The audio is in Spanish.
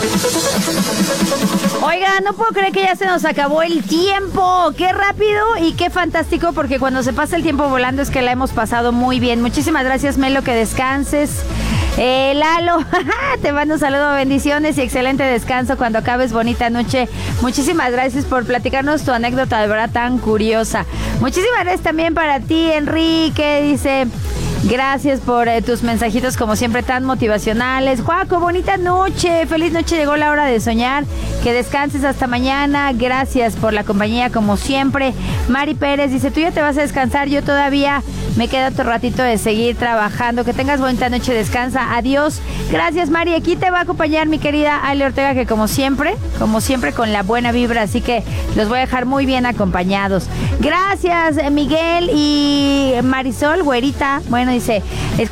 Oiga, no puedo creer que ya se nos acabó el tiempo. Qué rápido y qué fantástico, porque cuando se pasa el tiempo volando es que la hemos pasado muy bien. Muchísimas gracias, Melo, que descanses. Lalo, te mando un saludo, bendiciones y excelente descanso cuando acabes. Bonita noche. Muchísimas gracias por platicarnos tu anécdota de verdad tan curiosa. Muchísimas gracias también para ti, Enrique. Dice... Gracias por tus mensajitos como siempre tan motivacionales. Juaco, bonita noche, feliz noche, llegó la hora de soñar. Que descanses hasta mañana. Gracias por la compañía como siempre. Mari Pérez dice, tú ya te vas a descansar, yo todavía me queda otro ratito de seguir trabajando. Que tengas bonita noche, descansa, adiós. Gracias, Mari, aquí te va a acompañar mi querida Ale Ortega, que como siempre con la buena vibra, así que los voy a dejar muy bien acompañados. Gracias, Miguel y Marisol, güerita. Bueno, dice...